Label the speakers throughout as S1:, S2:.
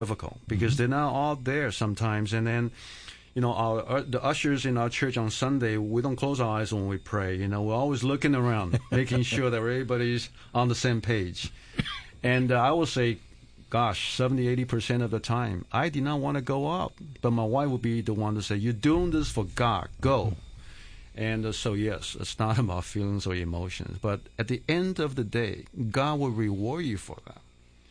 S1: difficult because they're not all there sometimes. And then, the ushers in our church on Sunday, we don't close our eyes when we pray. We're always looking around, making sure that everybody's on the same page. And I will say, gosh, 70-80% of the time, I did not want to go up. But my wife would be the one to say, you're doing this for God, go. And so, yes, it's not about feelings or emotions. But at the end of the day, God will reward you for that.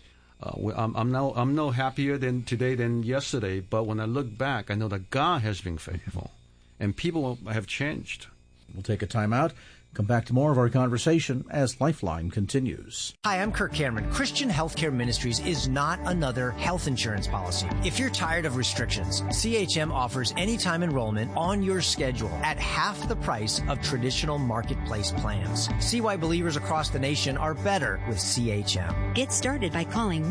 S1: I'm no happier today than yesterday, but when I look back, I know that God has been faithful, and people have changed.
S2: We'll take a time out. Come back to more of our conversation as Lifeline continues.
S3: Hi, I'm Kirk Cameron. Christian Healthcare Ministries is not another health insurance policy. If you're tired of restrictions, CHM offers anytime enrollment on your schedule at half the price of traditional marketplace plans. See why believers across the nation are better with CHM.
S4: Get started by calling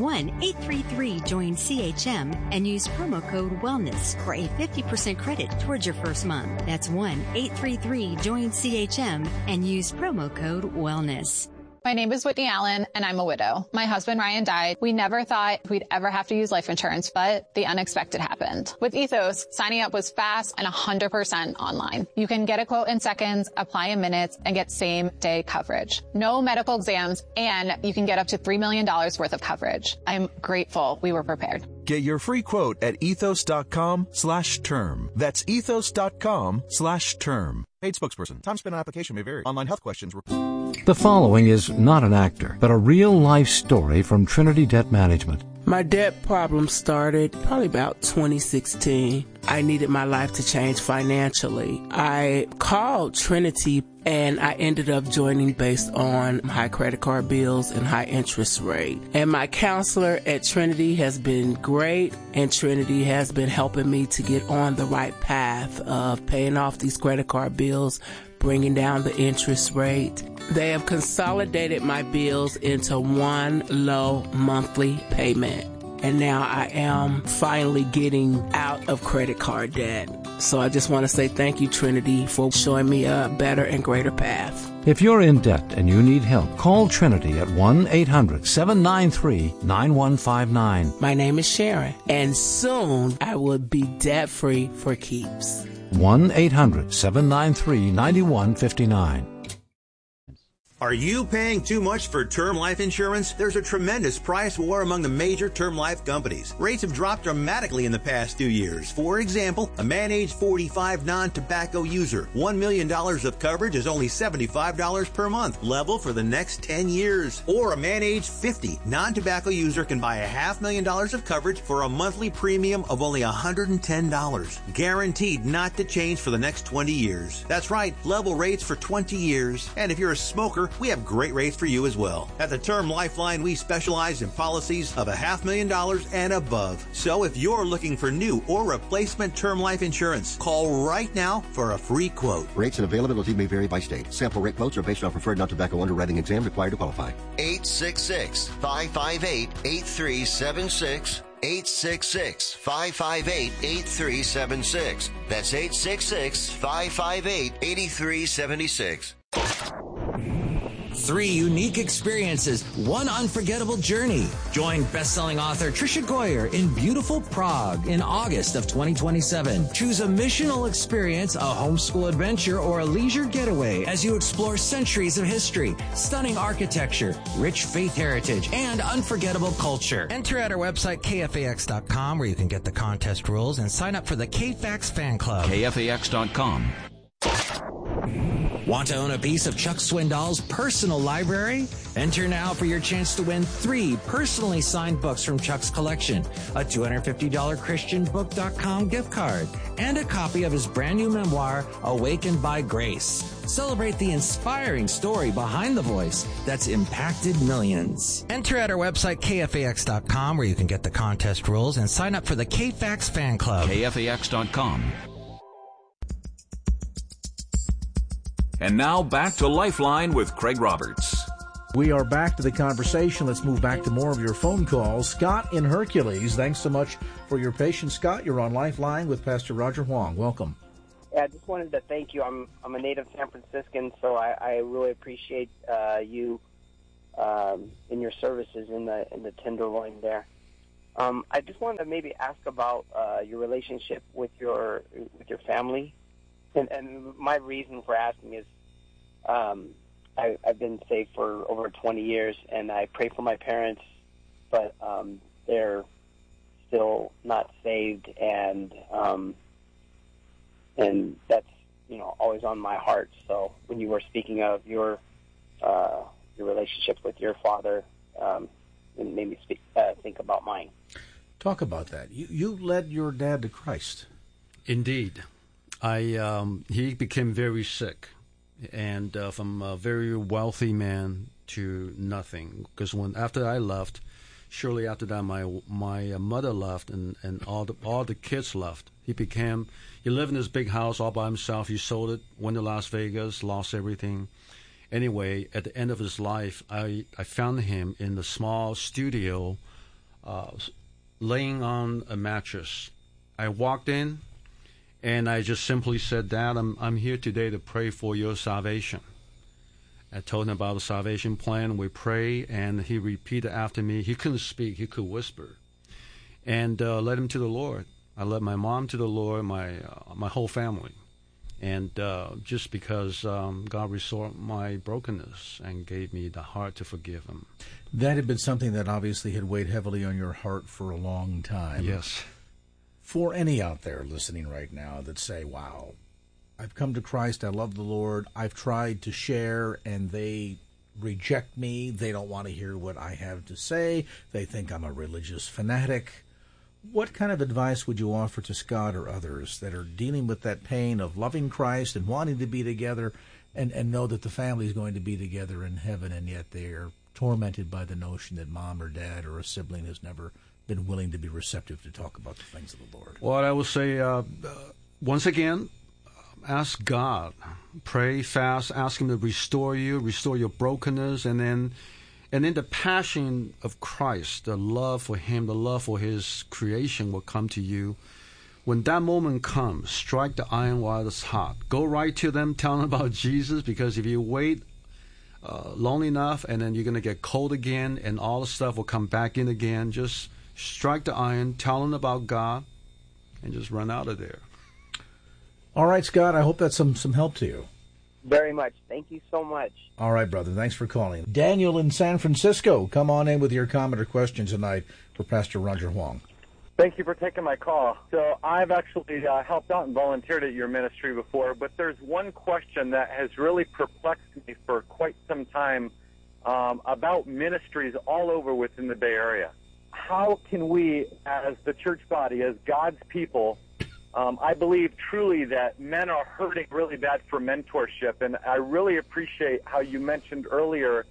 S4: 1-833-JOIN-CHM and use promo code WELLNESS for a 50% credit towards your first month. That's 1-833-JOIN-CHM and use promo code WELLNESS.
S5: My name is Whitney Allen, and I'm a widow. My husband, Ryan, died. We never thought we'd ever have to use life insurance, but the unexpected happened. With Ethos, signing up was fast and 100% online. You can get a quote in seconds, apply in minutes, and get same-day coverage. No medical exams, and you can get up to $3 million worth of coverage. I'm grateful we were prepared.
S6: Get your free quote at ethos.com/term. That's ethos.com/term. Paid spokesperson. Time spent on application may vary. Online health questions.
S7: The following is not an actor, but a real-life story from Trinity Debt Management.
S8: My debt problem started probably about 2016. I needed my life to change financially. I called Trinity and I ended up joining based on high credit card bills and high interest rate. And my counselor at Trinity has been great, and Trinity has been helping me to get on the right path of paying off these credit card bills, bringing down the interest rate. They have consolidated my bills into one low monthly payment. And now I am finally getting out of credit card debt. So I just want to say thank you, Trinity, for showing me a better and greater path.
S7: If you're in debt and you need help, call Trinity at 1-800-793-9159.
S8: My name is Sharon, and soon I will be debt-free for keeps.
S7: 1-800-793-9159.
S9: Are you paying too much for term life insurance? There's a tremendous price war among the major term life companies. Rates have dropped dramatically in the past 2 years. For example, a man age 45 non-tobacco user, $1 million of coverage is only $75 per month, level for the next 10 years. Or a man age 50 non-tobacco user can buy $500,000 of coverage for a monthly premium of only $110, guaranteed not to change for the next 20 years. That's right, level rates for 20 years. And if you're a smoker, we have great rates for you as well. At the Term Lifeline, we specialize in policies of $500,000 and above. So if you're looking for new or replacement term life insurance, call right now for a free quote.
S10: Rates and availability may vary by state. Sample rate quotes are based on preferred non-tobacco underwriting exam required to qualify.
S11: 866-558-8376. 866-558-8376. That's 866-558-8376.
S12: 3 unique experiences, 1 unforgettable journey. Join best-selling author Tricia Goyer in beautiful Prague in August of 2027. Choose a missional experience, a homeschool adventure, or a leisure getaway as you explore centuries of history, stunning architecture, rich faith heritage, and unforgettable culture. Enter at our website, kfax.com, where you can get the contest rules and sign up for the KFAX fan club.
S13: kfax.com.
S12: Want to own a piece of Chuck Swindoll's personal library? Enter now for your chance to win 3 personally signed books from Chuck's collection, a $250 ChristianBook.com gift card, and a copy of his brand new memoir, Awakened by Grace. Celebrate the inspiring story behind the voice that's impacted millions. Enter at our website, kfax.com, where you can get the contest rules and sign up for the KFAX fan club.
S13: kfax.com. And now back to Lifeline with Craig Roberts.
S2: We are back to the conversation. Let's move back to more of your phone calls. Scott in Hercules, thanks so much for your patience. Scott, you're on Lifeline with Pastor Roger Huang. Welcome.
S14: Yeah, I just wanted to thank you. I'm a native San Franciscan, so I really appreciate you in your services in the Tenderloin there. I just wanted to maybe ask about your relationship with your family, and my reason for asking is I've been saved for over 20 years, and I pray for my parents, but they're still not saved, and that's always on my heart. So when you were speaking of your relationship with your father, it made me think about mine.
S2: Talk about that. You led your dad to Christ.
S1: Indeed. He became very sick, and from a very wealthy man to nothing. Because after I left, shortly after that, my mother left, and all the kids left. He lived in this big house all by himself. He sold it, went to Las Vegas, lost everything. Anyway, at the end of his life, I found him in the small studio, laying on a mattress. I walked in, and I just simply said, "Dad, I'm here today to pray for your salvation." I told him about the salvation plan. We prayed, and he repeated after me. He couldn't speak; he could whisper, and led him to the Lord. I led my mom to the Lord, my whole family. And just because God restored my brokenness and gave me the heart to forgive him.
S2: That had been something that obviously had weighed heavily on your heart for a long time.
S1: Yes.
S2: For any out there listening right now that say, wow, I've come to Christ, I love the Lord, I've tried to share, and they reject me, they don't want to hear what I have to say, they think I'm a religious fanatic. What kind of advice would you offer to Scott or others that are dealing with that pain of loving Christ and wanting to be together and know that the family is going to be together in heaven, and yet they are tormented by the notion that mom or dad or a sibling has never been willing to be receptive to talk about the things of the Lord?
S1: Well, I will say, once again, ask God. Pray, fast, ask him to restore your brokenness, and then the passion of Christ, the love for him, the love for his creation will come to you. When that moment comes, strike the iron while it's hot. Go right to them, tell them about Jesus, because if you wait long enough, and then you're going to get cold again, and all the stuff will come back in again. Just strike the iron, tell them about God, and just run out of there.
S2: All right, Scott, I hope that's some help to you.
S14: Very much. Thank you so much.
S2: All right, brother. Thanks for calling. Daniel in San Francisco, come on in with your comment or question tonight for Pastor Roger Huang.
S15: Thank you for taking my call. So I've actually helped out and volunteered at your ministry before, but there's one question that has really perplexed me for quite some time about ministries all over within the Bay Area. How can we, as the church body, as God's people, I believe truly that men are hurting really bad for mentorship, and I really appreciate how you mentioned earlier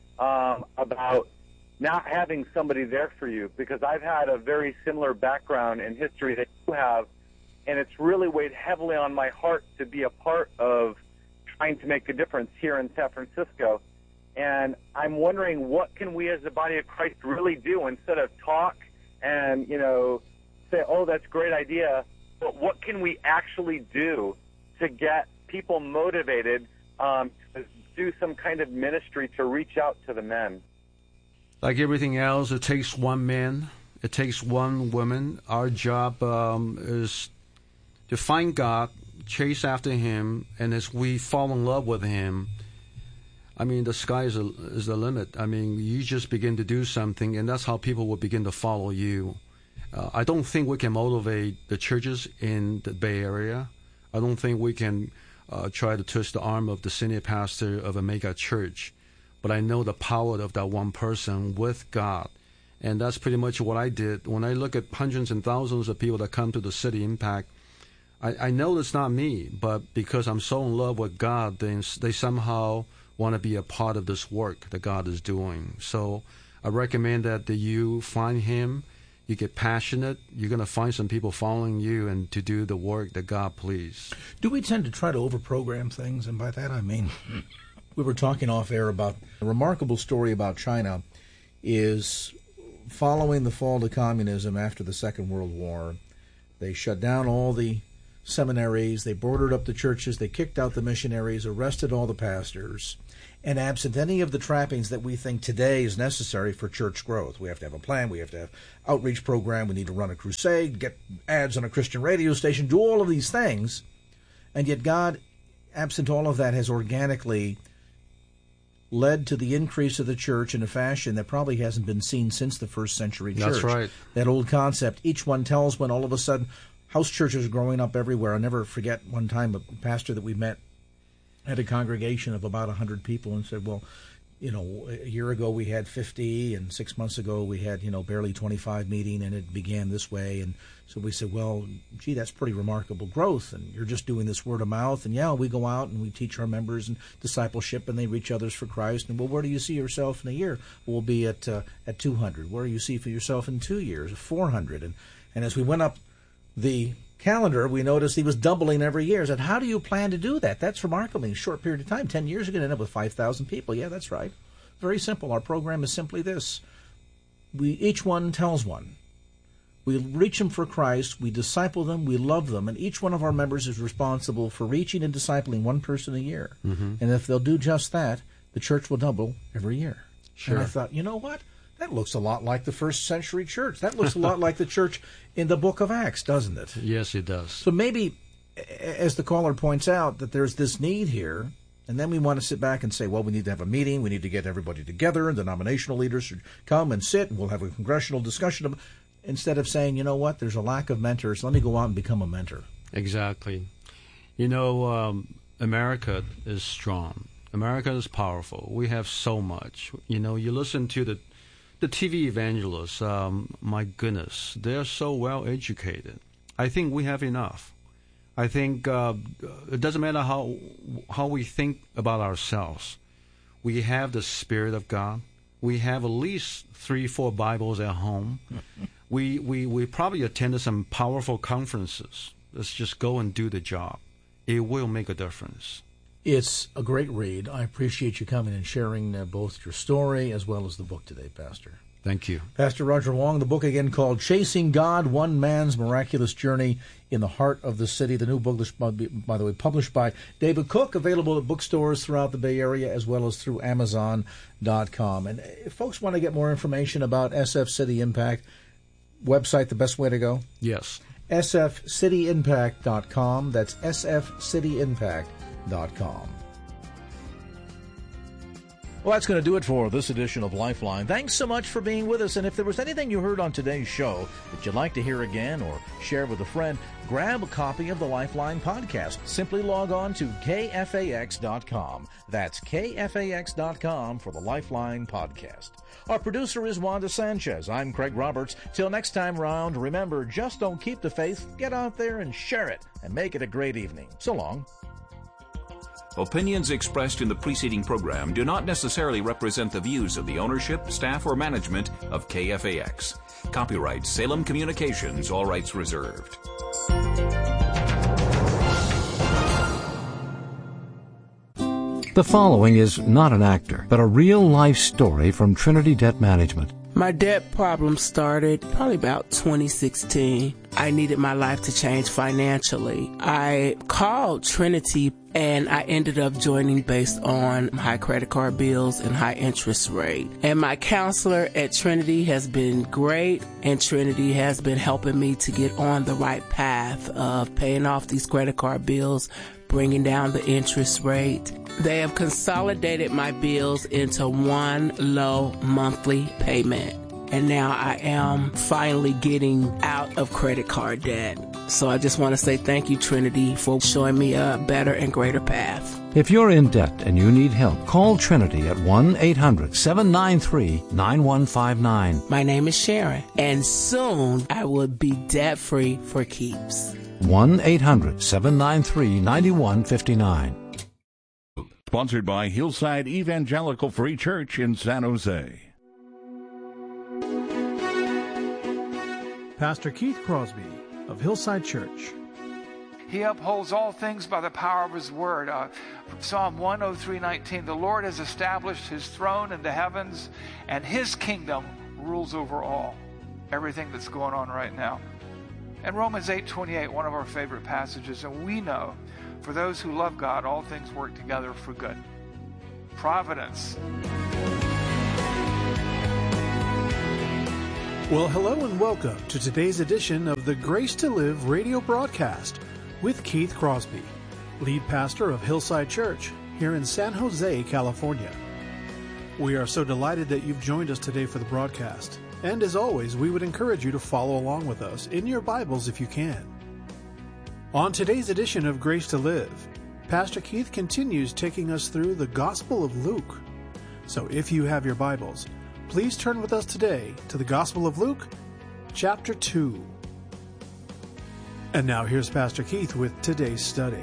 S15: about not having somebody there for you, because I've had a very similar background in history that you have, and it's really weighed heavily on my heart to be a part of trying to make a difference here in San Francisco. And I'm wondering, what can we as the body of Christ really do instead of talk and, say, oh, that's a great idea, but what can we actually do to get people motivated to do some kind of ministry to reach out to the men?
S1: Like everything else, it takes one man, it takes one woman. Our job is to find God, chase after him, and as we fall in love with him, I mean, the sky is the limit. I mean, you just begin to do something, and that's how people will begin to follow you. I don't think we can motivate the churches in the Bay Area. I don't think we can try to twist the arm of the senior pastor of a mega church. But I know the power of that one person with God. And that's pretty much what I did. When I look at hundreds and thousands of people that come to the City Impact, I know it's not me, but because I'm so in love with God, they somehow want to be a part of this work that God is doing. So I recommend that you find him. You get passionate, you're going to find some people following you and to do the work that God please.
S2: Do we tend to try to overprogram things? And by that I mean, we were talking off air about a remarkable story about China is following the fall to communism after the Second World War. They shut down all the seminaries, they boarded up the churches, they kicked out the missionaries, arrested all the pastors, and absent any of the trappings that we think today is necessary for church growth. We have to have a plan, we have to have outreach program, we need to run a crusade, get ads on a Christian radio station, do all of these things, and yet God, absent all of that, has organically led to the increase of the church in a fashion that probably hasn't been seen since the first century church.
S1: That's right.
S2: That old concept, each one tells when all of a sudden house churches are growing up everywhere. I'll never forget one time a pastor that we met had a congregation of about 100 people and said, well, a year ago we had 50, and 6 months ago we had, barely 25 meeting, and it began this way. And so we said, well, gee, that's pretty remarkable growth, and you're just doing this word of mouth. And yeah, we go out and we teach our members and discipleship, and they reach others for Christ. And well, where do you see yourself in a year? We'll be at 200. Where do you see for yourself in 2 years? 400. And as we went up the calendar, we noticed he was doubling every year. I said, how do you plan to do that? That's remarkable in a short period of time. 10 years, you're going to end up with 5,000 people. Yeah, that's right. Very simple. Our program is simply this. Each one tells one. We reach them for Christ, we disciple them, we love them, and each one of our members is responsible for reaching and discipling one person a year. Mm-hmm. And if they'll do just that, the church will double every year.
S1: Sure.
S2: And I thought, you know what? That looks a lot like the first century church. That looks a lot like the church in the book of Acts, doesn't it?
S1: Yes, it does.
S2: So maybe, as the caller points out, that there's this need here, and then we want to sit back and say, well, we need to have a meeting, we need to get everybody together, and denominational leaders should come and sit, and we'll have a congressional discussion, instead of saying, you know what, there's a lack of mentors, let me go out and become a mentor.
S1: Exactly. America is strong. America is powerful. We have so much. You listen to the TV evangelists, my goodness, they're so well educated. I think we have enough. I think it doesn't matter how we think about ourselves. We have the Spirit of God. We have at least 3-4 Bibles at home. We probably attended some powerful conferences. Let's just go and do the job. It will make a difference.
S2: It's a great read. I appreciate you coming and sharing both your story as well as the book today, Pastor.
S1: Thank you.
S2: Pastor Roger Wong, the book again called Chasing God, One Man's Miraculous Journey in the Heart of the City. The new book, by the way, published by David Cook, available at bookstores throughout the Bay Area as well as through Amazon.com. And if folks want to get more information about SF City Impact, website, the best way to go?
S1: Yes.
S2: sfcityimpact.com. That's sfcityimpact.com. Well, that's going to do it for this edition of Lifeline. Thanks so much for being with us. And if there was anything you heard on today's show that you'd like to hear again or share with a friend, grab a copy of the Lifeline podcast. Simply log on to kfax.com. That's kfax.com for the Lifeline podcast. Our producer is Wanda Sanchez. I'm Craig Roberts. Till next time round, remember, just don't keep the faith. Get out there and share it and make it a great evening. So long.
S13: Opinions expressed in the preceding program do not necessarily represent the views of the ownership, staff, or management of KFAX. Copyright Salem Communications, all rights reserved.
S7: The following is not an actor, but a real-life story from Trinity Debt Management.
S8: My debt problem started probably about 2016. I needed my life to change financially. I called Trinity and I ended up joining based on high credit card bills and high interest rate. And my counselor at Trinity has been great, and Trinity has been helping me to get on the right path of paying off these credit card bills, bringing down the interest rate. They have consolidated my bills into one low monthly payment. And now I am finally getting out of credit card debt. So I just want to say thank you, Trinity, for showing me a better and greater path.
S7: If you're in debt and you need help, call Trinity at 1-800-793-9159.
S8: My name is Sharon, and soon I will be debt-free for keeps.
S7: 1-800-793-9159.
S16: Sponsored by Hillside Evangelical Free Church in San Jose.
S17: Pastor Keith Crosby of Hillside Church.
S18: He upholds all things by the power of his word. From Psalm 103:19, the Lord has established his throne in the heavens, and his kingdom rules over all. Everything that's going on right now. And Romans 8:28, one of our favorite passages, and we know for those who love God, all things work together for good. Providence.
S17: Well, hello and welcome to today's edition of the Grace to Live radio broadcast with Keith Crosby, lead pastor of Hillside Church here in San Jose, California. We are so delighted that you've joined us today for the broadcast. And as always, we would encourage you to follow along with us in your Bibles if you can. On today's edition of Grace to Live, Pastor Keith continues taking us through the Gospel of Luke. So if you have your Bibles, please turn with us today to the Gospel of Luke, chapter 2. And now here's Pastor Keith with today's study.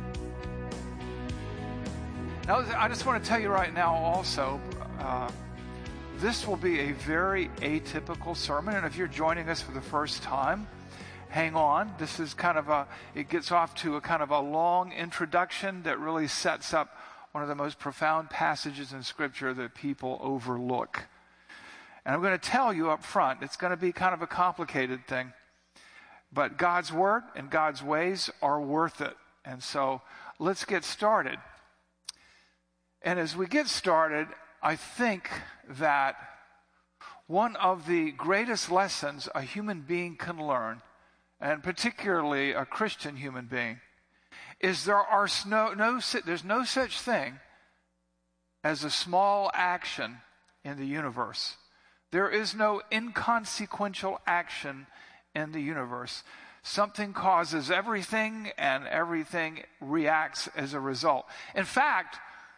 S18: Now, I just want to tell you right now also, this will be a very atypical sermon, and if you're joining us for the first time, hang on. This is it gets off to a kind of a long introduction that really sets up one of the most profound passages in Scripture that people overlook. And I'm going to tell you up front, it's going to be kind of a complicated thing. But God's Word and God's ways are worth it. And so let's get started. And as we get started, I think that one of the greatest lessons a human being can learn, and particularly a Christian human being, is there's no such thing as a small action in the universe. There is no inconsequential action in the universe. Something causes everything, and everything reacts as a result. In fact,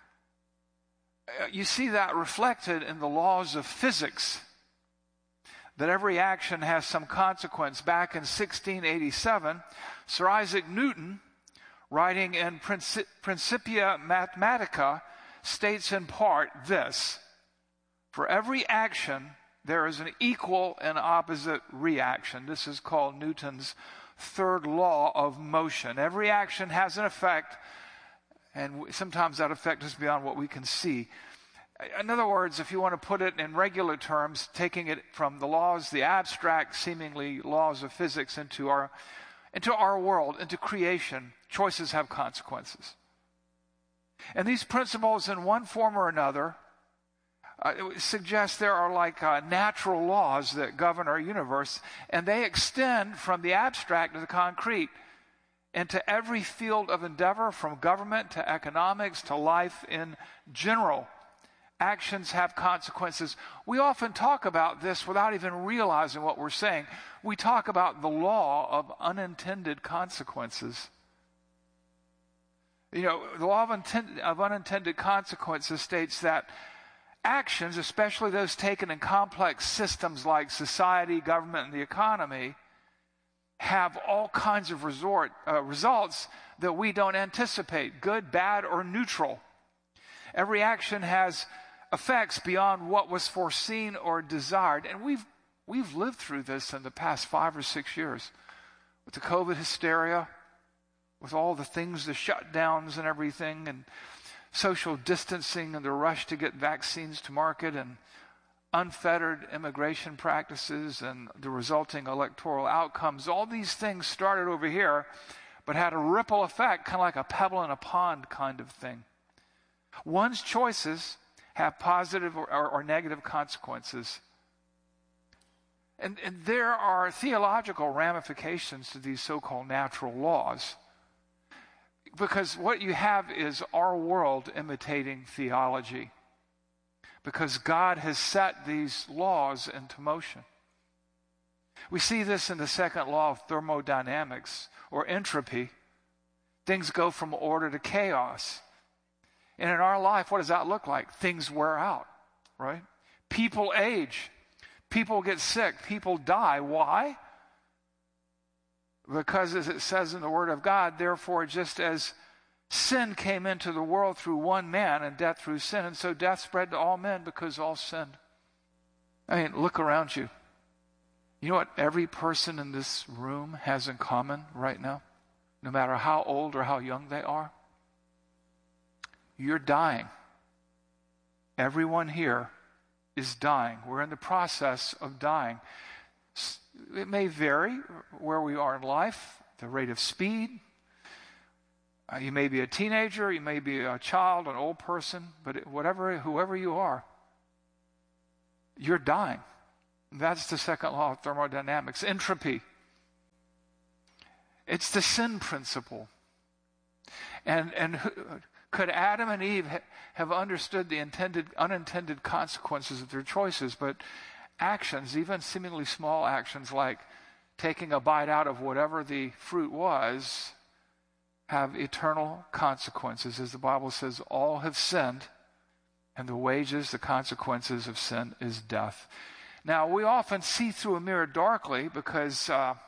S18: you see that reflected in the laws of physics, that every action has some consequence. Back in 1687, Sir Isaac Newton, writing in Principia Mathematica, states in part this: for every action, there is an equal and opposite reaction. This is called Newton's third law of motion. Every action has an effect, and sometimes that effect is beyond what we can see. In other words, if you want to put it in regular terms, taking it from the laws, the abstract, seemingly laws of physics into our world, into creation, choices have consequences. And these principles, in one form or another, suggest there are like natural laws that govern our universe, and they extend from the abstract to the concrete into every field of endeavor, from government to economics to life in general. Actions have consequences. We often talk about this without even realizing what we're saying. We talk about the law of unintended consequences. You know, the law of unintended consequences states that actions, especially those taken in complex systems like society, government, and the economy, have all kinds of results that we don't anticipate, good, bad, or neutral. Every action has effects beyond what was foreseen or desired. And we've lived through this in the past 5 or 6 years with the COVID hysteria, with all the things, the shutdowns and everything, and social distancing and the rush to get vaccines to market, and unfettered immigration practices and the resulting electoral outcomes. All these things started over here, but had a ripple effect, kind of like a pebble in a pond kind of thing. One's choices have positive or negative consequences. And there are theological ramifications to these so-called natural laws. Because what you have is our world imitating theology. Because God has set these laws into motion. We see this in the second law of thermodynamics, or entropy. Things go from order to chaos. And in our life, what does that look like? Things wear out, right? People age. People get sick. People die. Why? Because, as it says in the Word of God, therefore, just as sin came into the world through one man, and death through sin, and so death spread to all men because all sinned. I mean, look around you. You know what every person in this room has in common right now? No matter how old or how young they are? You're dying. Everyone here is dying. We're in the process of dying. It may vary where we are in life, the rate of speed, You may be a teenager, you may be a child, an old person, but whoever you are, you're dying. That's the second law of thermodynamics. Entropy. It's the sin principle. And could Adam and Eve have understood the unintended consequences of their choices? But actions, even seemingly small actions like taking a bite out of whatever the fruit was, have eternal consequences. As the Bible says, all have sinned, and the wages, the consequences of sin is death. Now, we often see through a mirror darkly because,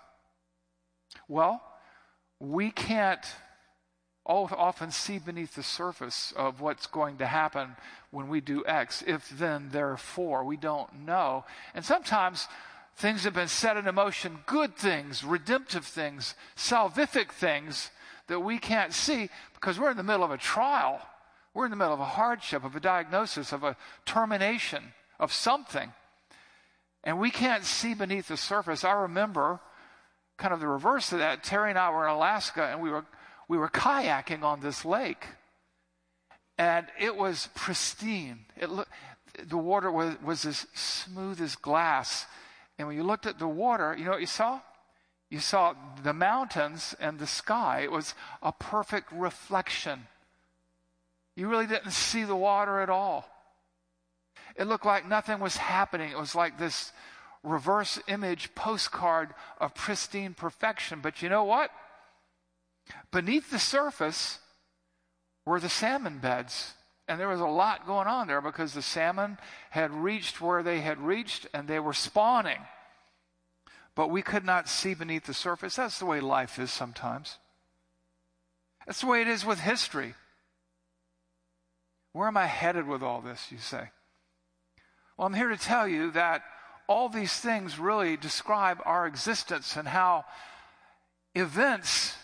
S18: we can't often see beneath the surface of what's going to happen when we do X. If, then, therefore. We don't know. And sometimes things have been set in motion, good things, redemptive things, salvific things that we can't see because we're in the middle of a trial. We're in the middle of a hardship, of a diagnosis, of a termination of something. And we can't see beneath the surface. I remember kind of the reverse of that. Terry and I were in Alaska, and we were kayaking on this lake. And it was pristine. The water was as smooth as glass. And when you looked at the water, you know what you saw? You saw the mountains and the sky. It was a perfect reflection. You really didn't see the water at all. It looked like nothing was happening. It was like this reverse image postcard of pristine perfection. But you know what? Beneath the surface were the salmon beds. And there was a lot going on there because the salmon had reached where they had reached and they were spawning. But we could not see beneath the surface. That's the way life is sometimes. That's the way it is with history. Where am I headed with all this, you say? Well, I'm here to tell you that all these things really describe our existence and how events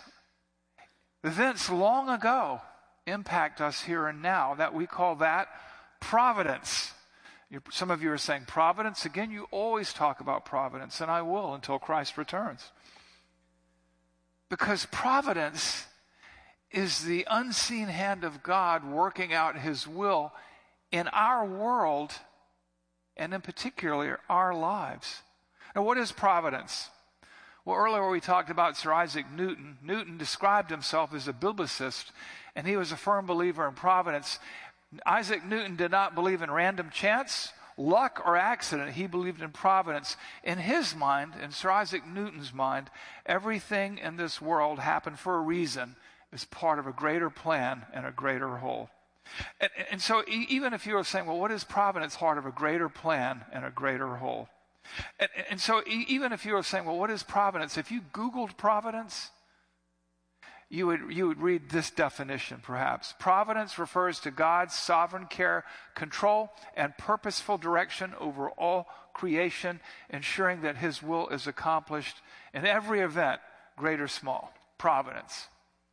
S18: long ago impact us here and now, that we call that providence. Some of you are saying providence. Again, you always talk about providence, and I will until Christ returns. Because providence is the unseen hand of God working out his will in our world and in particular our lives. Now, what is providence? Well, earlier we talked about Sir Isaac Newton. Newton described himself as a biblicist, and he was a firm believer in providence. Isaac Newton did not believe in random chance, luck, or accident. He believed in providence. In his mind, in Sir Isaac Newton's mind, everything in this world happened for a reason, as part of a greater plan and a greater whole. And so even if you were saying, well, what is providence? Part of a greater plan and a greater whole. And so even if you were saying, well, what is providence? If you Googled providence, you would read this definition perhaps. Providence refers to God's sovereign care, control, and purposeful direction over all creation, ensuring that his will is accomplished in every event, great or small. Providence.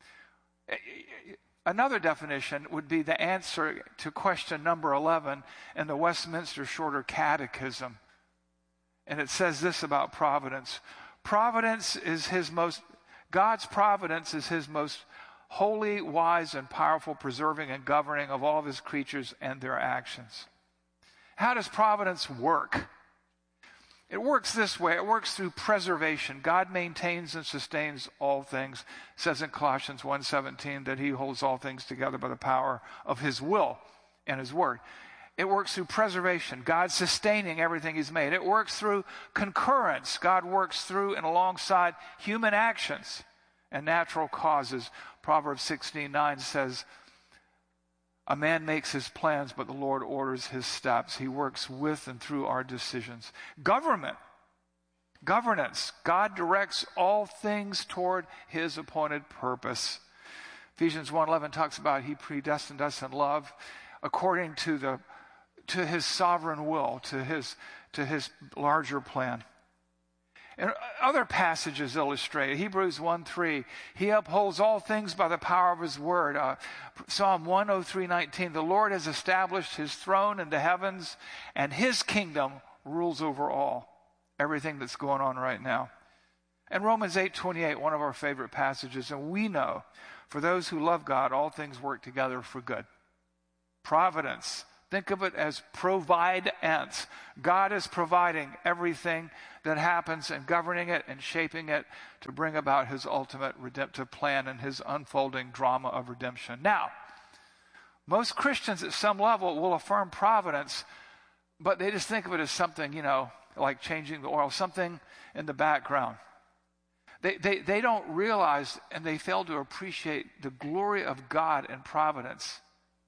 S18: Another definition would be the answer to question number 11 in the Westminster Shorter Catechism. And it says this about providence. God's providence is his most holy, wise, and powerful preserving and governing of all of his creatures and their actions. How does providence work? It works this way. It works through preservation. God maintains and sustains all things. It says in Colossians 1:17 that he holds all things together by the power of his will and his word. It works through preservation. God sustaining everything he's made. It works through concurrence. God works through and alongside human actions and natural causes. Proverbs 16:9 says, a man makes his plans, but the Lord orders his steps. He works with and through our decisions. Governance. God directs all things toward his appointed purpose. Ephesians 1:11 talks about he predestined us in love according to his sovereign will, to his larger plan. And other passages illustrate. Hebrews 1:3, he upholds all things by the power of his word. Psalm 103:19, the Lord has established his throne in the heavens, and his kingdom rules over all. Everything that's going on right now. And Romans 8:28, one of our favorite passages, and we know for those who love God, all things work together for good. Providence. Think of it as provide-ance. God is providing everything that happens and governing it and shaping it to bring about his ultimate redemptive plan and his unfolding drama of redemption. Now, most Christians at some level will affirm providence, but they just think of it as something, like changing the oil, something in the background. They don't realize and they fail to appreciate the glory of God and providence.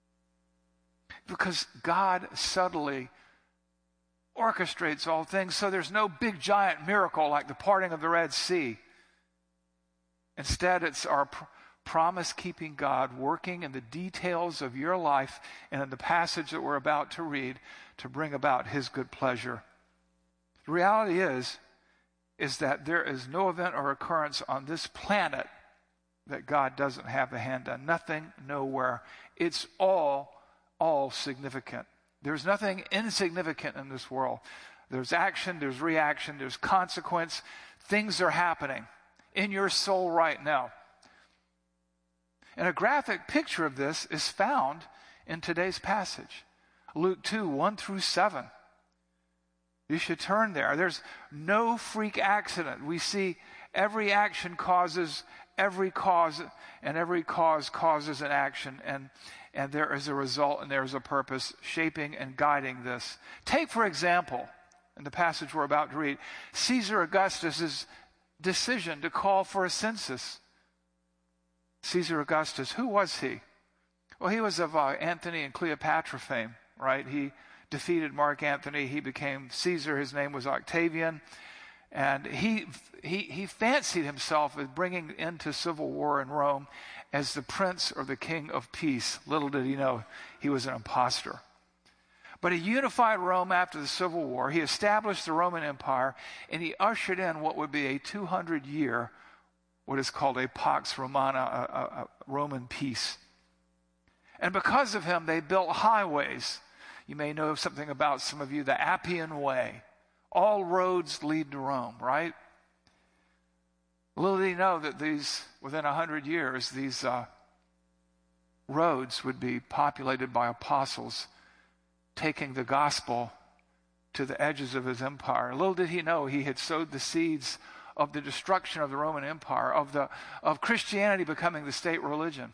S18: Because God subtly orchestrates all things, so there's no big giant miracle like the parting of the Red Sea. Instead, it's our promise-keeping God working in the details of your life and in the passage that we're about to read to bring about his good pleasure. The reality is that there is no event or occurrence on this planet that God doesn't have a hand on. Nothing, nowhere. It's all significant. There's nothing insignificant in this world. There's action, there's reaction, there's consequence. Things are happening in your soul right now. And a graphic picture of this is found in today's passage. Luke 2:1-7. You should turn there. There's no freak accident. We see every action causes every cause, and every cause causes an action, and there is a result and there is a purpose shaping and guiding this. Take, for example, in the passage we're about to read, Caesar Augustus' decision to call for a census. Caesar Augustus, who was he? Well, he was of Antony and Cleopatra fame, right? He defeated Mark Antony. He became Caesar. His name was Octavian. And he fancied himself as bringing into civil war in Rome as the prince or the king of peace. Little did he know he was an imposter. But he unified Rome after the Civil War. He established the Roman Empire, and he ushered in what would be a 200-year, what is called a Pax Romana, a Roman peace. And because of him, they built highways. You may know something about, some of you, the Appian Way. All roads lead to Rome, right? Little did he know that within 100 years, these roads would be populated by apostles taking the gospel to the edges of his empire. Little did he know he had sowed the seeds of the destruction of the Roman Empire, of Christianity becoming the state religion.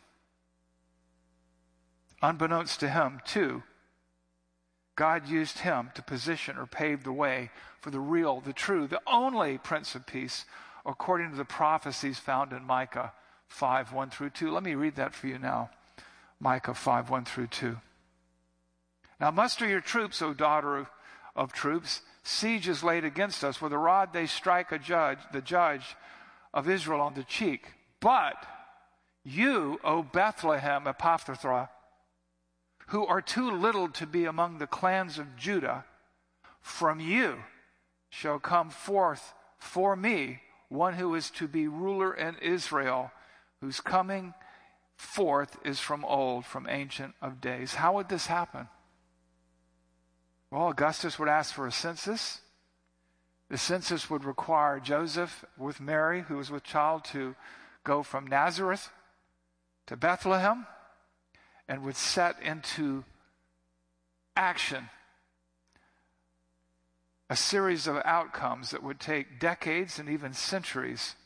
S18: Unbeknownst to him, too, God used him to position or pave the way for the real, the true, the only Prince of Peace, according to the prophecies found in Micah 5:1-2. Let me read that for you now. Micah 5:1-2. Now muster your troops, O daughter of troops. Siege is laid against us. With a rod they strike the judge of Israel on the cheek. But you, O Bethlehem Ephrathah, who are too little to be among the clans of Judah, from you shall come forth for me one who is to be ruler in Israel, whose coming forth is from old, from ancient of days. How would this happen? Well, Augustus would ask for a census. The census would require Joseph with Mary, who was with child, to go from Nazareth to Bethlehem, and would set into action a series of outcomes that would take decades and even centuries.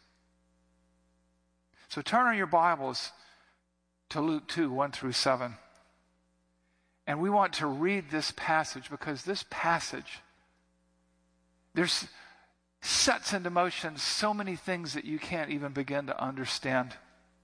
S18: So turn on your Bibles to Luke 2:1-7. And we want to read this passage because this passage, there's sets into motion so many things that you can't even begin to understand.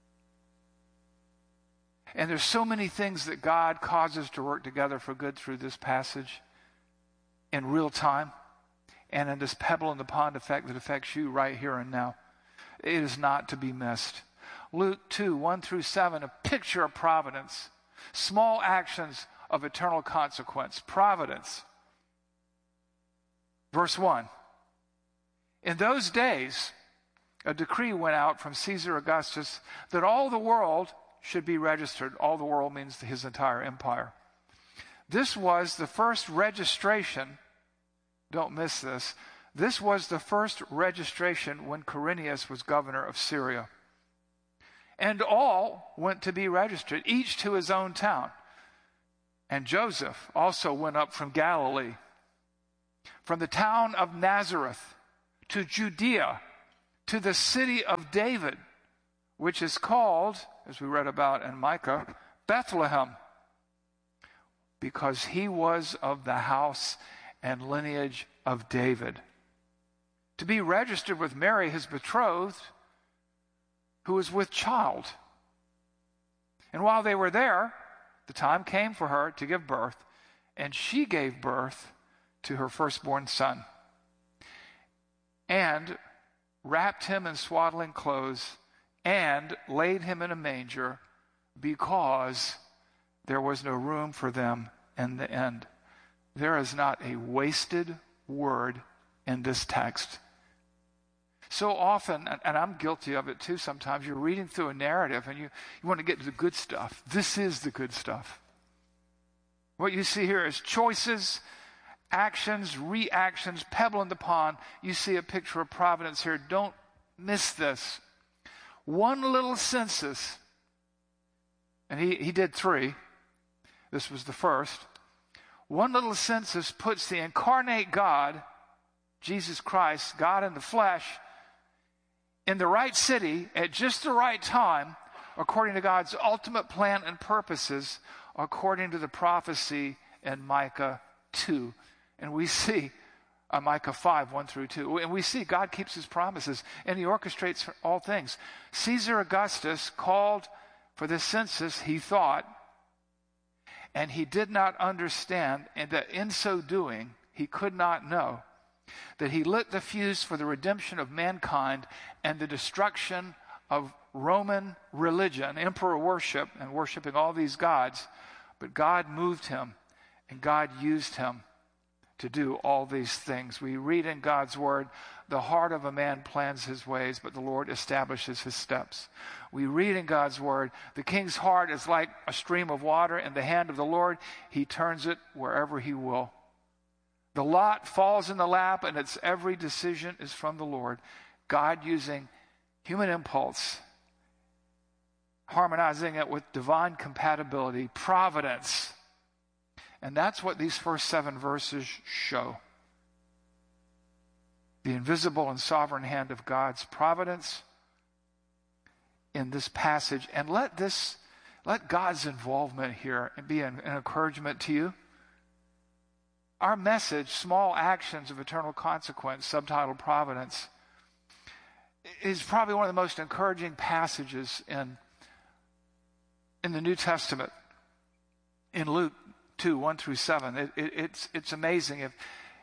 S18: And there's so many things that God causes to work together for good through this passage in real time, and in this pebble in the pond effect that affects you right here and now. It is not to be missed. Luke 2:1-7, a picture of providence. Small actions of eternal consequence. Providence. Verse 1. In those days, a decree went out from Caesar Augustus that all the world should be registered. All the world means his entire empire. This was the first registration, don't miss this, This was the first registration when Quirinius was governor of Syria. And all went to be registered, each to his own town. And Joseph also went up from Galilee, from the town of Nazareth to Judea, to the city of David, which is called, as we read about in Micah, Bethlehem, because he was of the house and lineage of David, to be registered with Mary, his betrothed, who was with child. And while they were there, the time came for her to give birth, and she gave birth to her firstborn son, and wrapped him in swaddling clothes, and laid him in a manger, because there was no room for them in the inn. There is not a wasted word in this text. So often, and I'm guilty of it too sometimes, you're reading through a narrative and you want to get to the good stuff. This is the good stuff. What you see here is choices, actions, reactions, pebble in the pond. You see a picture of providence here. Don't miss this. One little census, and he did 3. This was the first. One little census puts the incarnate God, Jesus Christ, God in the flesh, in the right city at just the right time, according to God's ultimate plan and purposes, according to the prophecy in Micah 2. And we see Micah 5, 1 through 2. And we see God keeps his promises, and he orchestrates all things. Caesar Augustus called for this census, he thought, and he did not understand, and that in so doing, he could not know that he lit the fuse for the redemption of mankind and the destruction of Roman religion, emperor worship, and worshiping all these gods. But God moved him, and God used him to do all these things. We read in God's word, the heart of a man plans his ways, but the Lord establishes his steps. We read in God's word, the king's heart is like a stream of water in the hand of the Lord. He turns it wherever he will. The lot falls in the lap, and its every decision is from the Lord. God using human impulse, harmonizing it with divine compatibility, providence. And that's what these first 7 verses show. The invisible and sovereign hand of God's providence in this passage. And let God's involvement here be an encouragement to you. Our message, Small Actions of Eternal Consequence, subtitled Providence, is probably one of the most encouraging passages in the New Testament. In Luke 2, 1 through 7, it's amazing. If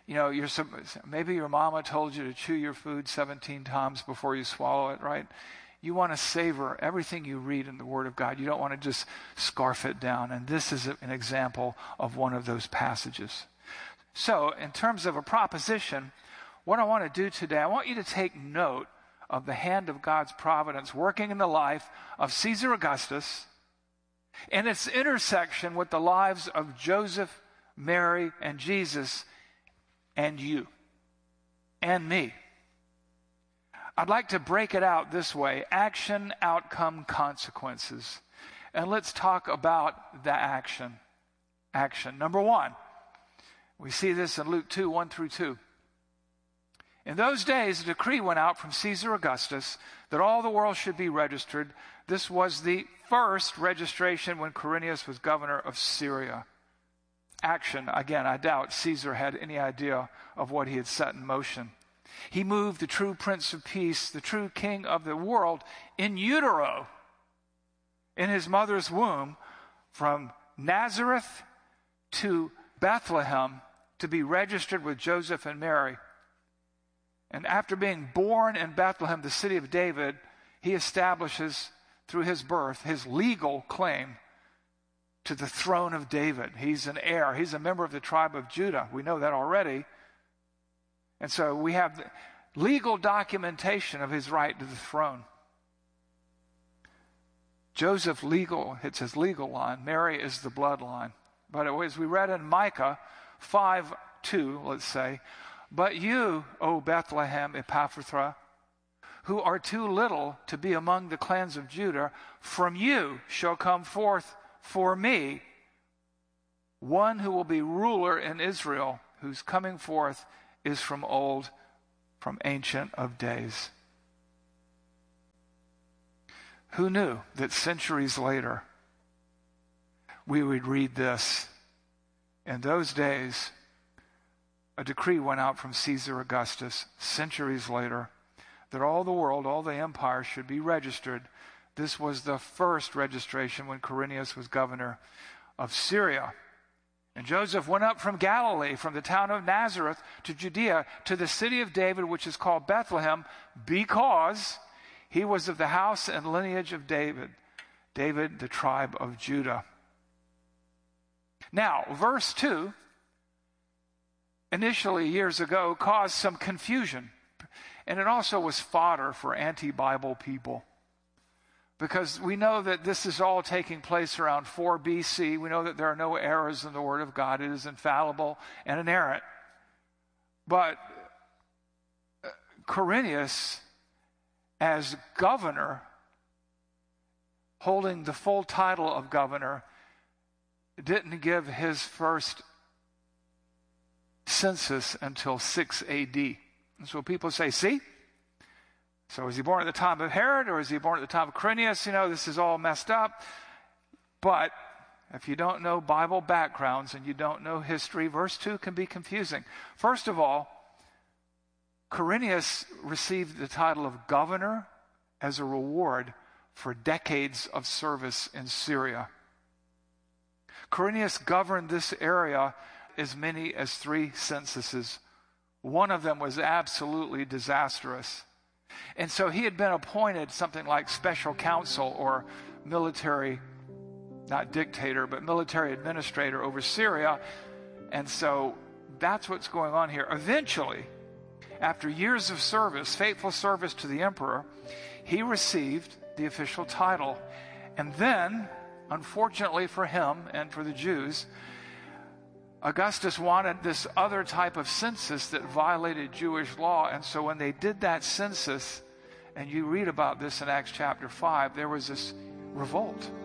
S18: maybe your mama told you to chew your food 17 times before you swallow it, right? You want to savor everything you read in the Word of God. You don't want to just scarf it down. And this is an example of one of those passages. So, in terms of a proposition, what I want to do today, I want you to take note of the hand of God's providence working in the life of Caesar Augustus and its intersection with the lives of Joseph, Mary, and Jesus, and you, and me. I'd like to break it out this way: action, outcome, consequences. And let's talk about the action. Action. Number 1. We see this in Luke 2, 1 through 2. In those days, a decree went out from Caesar Augustus that all the world should be registered. This was the first registration when Quirinius was governor of Syria. Action. Again, I doubt Caesar had any idea of what he had set in motion. He moved the true Prince of Peace, the true King of the world, in utero, in his mother's womb, from Nazareth to Bethlehem, to be registered with Joseph and Mary. And after being born in Bethlehem, the city of David, he establishes, through his birth, his legal claim to the throne of David. He's an heir. He's a member of the tribe of Judah. We know that already. And so we have the legal documentation of his right to the throne. Joseph it's his legal line. Mary is the bloodline. But as we read in Micah 5:2, let's say, But you, O Bethlehem Ephrathah, who are too little to be among the clans of Judah, from you shall come forth for me one who will be ruler in Israel, whose coming forth is from old, from ancient of days. Who knew that centuries later we would read this? In those days, a decree went out from Caesar Augustus, centuries later, that all the world, all the empire should be registered. This was the first registration when Quirinius was governor of Syria. And Joseph went up from Galilee, from the town of Nazareth to Judea, to the city of David, which is called Bethlehem, because he was of the house and lineage of David, the tribe of Judah. Now, verse 2, initially years ago, caused some confusion. And it also was fodder for anti-Bible people. Because we know that this is all taking place around 4 BC. We know that there are no errors in the Word of God. It is infallible and inerrant. But Quirinius, as governor, holding the full title of governor, didn't give his first census until 6 AD. And so people say, see? So is he born at the time of Herod, or is he born at the time of Quirinius? You know, this is all messed up. But if you don't know Bible backgrounds and you don't know history, verse 2 can be confusing. First of all, Quirinius received the title of governor as a reward for decades of service in Syria. Quirinius governed this area as many as 3 censuses. One of them was absolutely disastrous. And so he had been appointed something like special counsel or military, not dictator, but military administrator over Syria. And so that's what's going on here. Eventually, after years of service, faithful service to the emperor, he received the official title. And then, unfortunately for him and for the Jews, Augustus wanted this other type of census that violated Jewish law. And so when they did that census, and you read about this in Acts chapter 5, there was this revolt.